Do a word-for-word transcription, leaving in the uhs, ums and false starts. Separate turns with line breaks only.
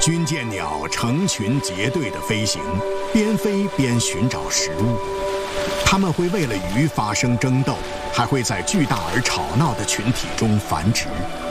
军舰鸟成群结队地飞行，边飞边寻找食物。它们会为了鱼发生争斗，还会在巨大而吵闹的群体中繁殖。